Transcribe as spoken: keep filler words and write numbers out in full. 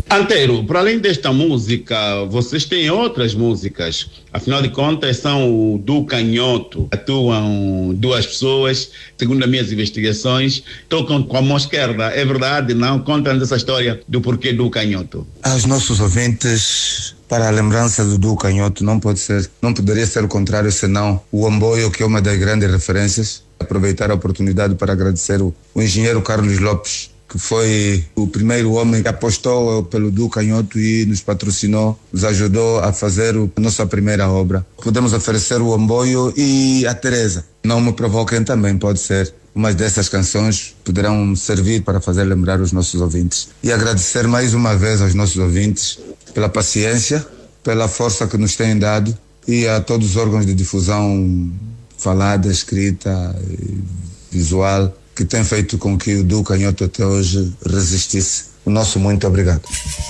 Anteiro, para além desta música, vocês têm outras músicas. Afinal de contas, são o do Canhoto. Atuam duas pessoas, segundo as minhas investigações, tocam com a mão esquerda. É verdade, não? Conta-nos essa história do porquê do Canhoto. Aos nossos ouvintes, para a lembrança do Du Canhoto, não pode ser, não poderia ser o contrário, senão o Amboio, que é uma das grandes referências. Aproveitar a oportunidade para agradecer o, o engenheiro Carlos Lopes, que foi o primeiro homem que apostou pelo Du Canhoto e nos patrocinou, nos ajudou a fazer a nossa primeira obra. Podemos oferecer o Amboio e a Teresa. Não me provoquem também, pode ser. Umas dessas canções poderão servir para fazer lembrar os nossos ouvintes. E agradecer mais uma vez aos nossos ouvintes pela paciência, pela força que nos têm dado e a todos os órgãos de difusão falada, escrita, visual, que tem feito com que o Du Canhoto até hoje resistisse. O nosso muito obrigado.